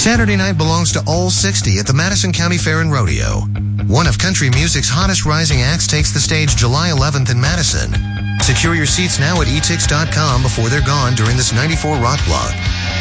Saturday night belongs to All 60 at the Madison County Fair and Rodeo. One of country music's hottest rising acts takes the stage July 11th in Madison. Secure your seats now at etix.com before they're gone during this 94 Rock Block.